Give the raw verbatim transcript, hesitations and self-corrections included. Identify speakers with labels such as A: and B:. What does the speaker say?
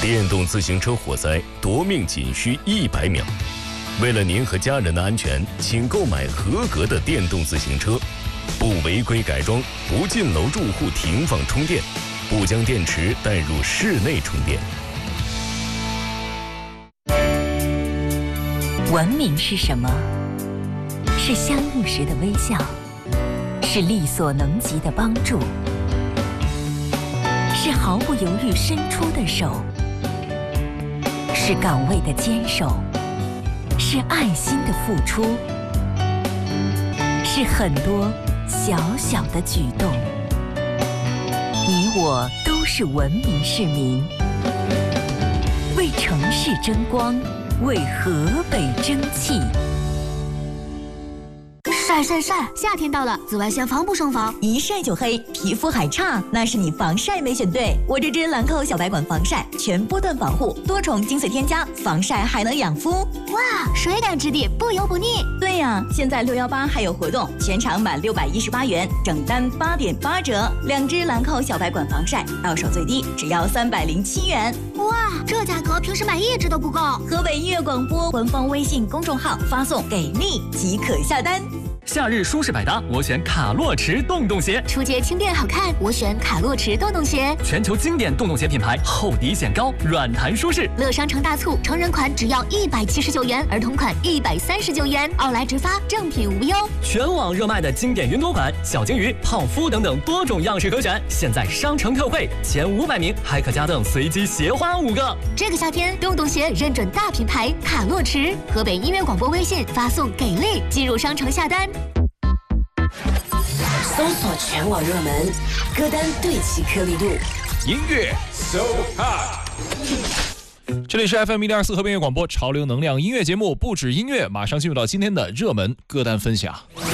A: 电动自行车火灾夺命仅需一百秒。为了您和家人的安全，请购买合格的电动自行车，不违规改装，不进楼住户停放充电，不将电池带入室内充电。
B: 文明是什么？是相遇时的微笑，是力所能及的帮助，是毫不犹豫伸出的手，是岗位的坚守，是爱心的付出，是很多小小的举动。你我都是文明市民，为城市争光，为河北争气。
C: 晒晒晒！夏天到了，紫外线防不胜防，
D: 一晒就黑，皮肤还差，那是你防晒没选对。我这支兰蔻小白管防晒，全波段防护，多重精粹添加，防晒还能养肤。
C: 哇，水感质地，不油不腻。
D: 对呀、啊，现在六一八还有活动，全场满六百一十八元，整单八点八折。两支兰蔻小白管防晒，到手最低只要三百零七元。
C: 哇，这价格平时买一支都不够。
D: 河北音乐广播官方微信公众号发送给力即可下单。
E: 夏日舒适百搭，我选卡洛驰洞洞鞋。
C: 初阶轻便好看，我选卡洛驰洞洞鞋。
E: 全球经典洞洞鞋品牌，厚底显高，软弹舒适。
C: 乐商城大促，成人款只要一百七十九元，儿童款一百三十九元，奥莱直发，正品无忧。
E: 全网热卖的经典云朵款、小金鱼、泡芙等等多种样式可选，现在商城特惠，前五百名还可加赠随机鞋花五个。
C: 这个夏天，洞洞鞋认准大品牌卡洛驰，河北音乐广播微信发送给力，进入商城下单。
F: 搜索全网热门歌单，对齐颗粒度，
G: 音乐 so hot。这里是 F M 一零二四河北音乐广播潮流能量音乐节目，不止音乐，马上进入到今天的热门歌单分享。